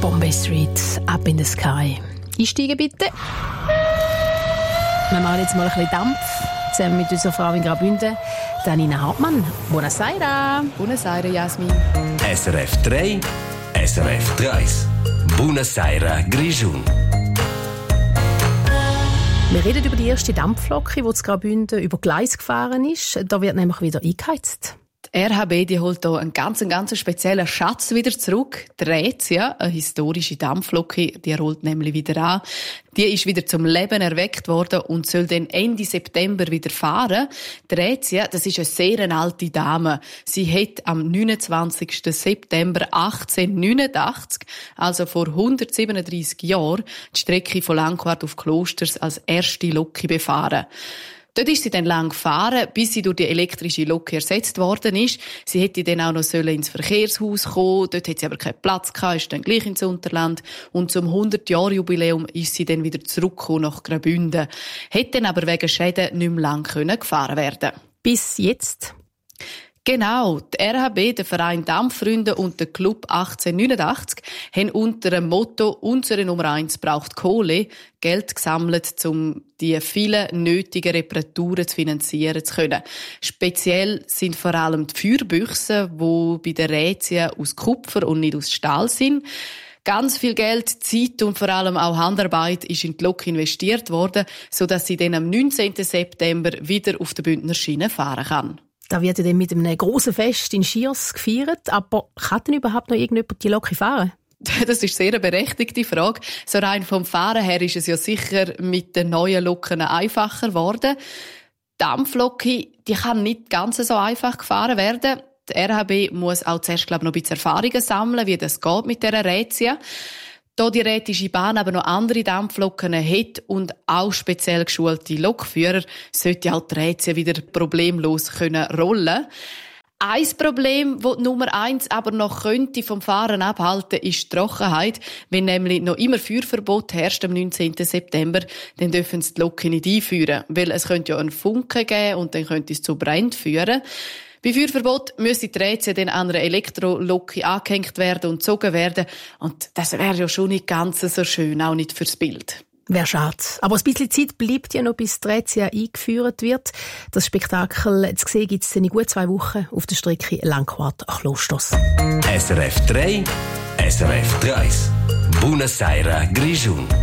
Bombay Street, Up in the Sky. Einsteigen bitte. Wir machen jetzt mal ein bisschen Dampf, zusammen mit unserer Frau in Graubünden, Nina Hauptmann. Buonasera. Buonasera, Jasmin. SRF 3, SRF 3. Buonasera, Grischun. Wir reden über die erste Dampflok, die in Graubünden über Gleis gefahren ist. Da wird nämlich wieder eingeheizt. Die RHB die holt hier einen ganz speziellen Schatz wieder zurück. Die Rhätia, eine historische Dampflok, die rollt nämlich wieder an. Die ist wieder zum Leben erweckt worden und soll dann Ende September wieder fahren. Die Rhätia, das ist eine sehr alte Dame. Sie hat am 29. September 1889, also vor 137 Jahren, die Strecke von Langquart auf Klosters als erste Lok befahren. Dort ist sie dann lang gefahren, bis sie durch die elektrische Lok ersetzt worden ist. Sie hätte dann auch noch ins Verkehrshaus kommen. Dort hat sie aber keinen Platz gehabt, ist dann gleich ins Unterland. Und zum 100-Jahr-Jubiläum ist sie dann wieder zurückgekommen nach Graubünden. Hätte dann aber wegen Schäden nicht mehr lang gefahren werden. Bis jetzt? Genau, die RHB, der Verein Dampffreunde und der Club 1889 haben unter dem Motto «Unsere Nummer 1 braucht Kohle» Geld gesammelt, um die vielen nötigen Reparaturen zu finanzieren zu können. Speziell sind vor allem die Feuerbüchsen, die bei der Rhätia aus Kupfer und nicht aus Stahl sind. Ganz viel Geld, Zeit und vor allem auch Handarbeit ist in die Lok investiert worden, sodass sie dann am 19. September wieder auf der Bündner Schiene fahren kann. Da wird ja dann mit einem grossen Fest in Schiers gefeiert. Aber kann denn überhaupt noch irgendjemand die Lok fahren? Das ist sehr eine berechtigte Frage. So rein vom Fahren her ist es ja sicher mit den neuen Loken einfacher geworden. Die Dampflok, die kann nicht ganz so einfach gefahren werden. Die RHB muss auch zuerst, noch ein bisschen Erfahrungen sammeln, wie das geht mit dieser Rhätia. Da die Rhätische Bahn aber noch andere Dampfloken hat und auch speziell geschulte Lokführer, sollte auch die Rhätia wieder problemlos rollen können. Ein Problem, das die Nummer 1 aber noch könnte vom Fahren abhalten, ist die Trockenheit. Wenn nämlich noch immer Feuerverbot herrscht am 19. September, dann dürfen sie die Loken nicht einführen. Weil es könnte ja einen Funken geben und dann könnte es zu Bränden führen. Bei Feuerverbot müsste die Rhätia dann an einer Elektrolok angehängt werden und gezogen werden. Und das wäre ja schon nicht ganz so schön, auch nicht fürs Bild. Wäre schade. Aber ein bisschen Zeit bleibt ja noch, bis die Rhätia eingeführt wird. Das Spektakel zu sehen gibt es in gut 2 Wochen auf der Strecke Langquart-Klosters. SRF 3, SRF 3. Buonasera, Grischun.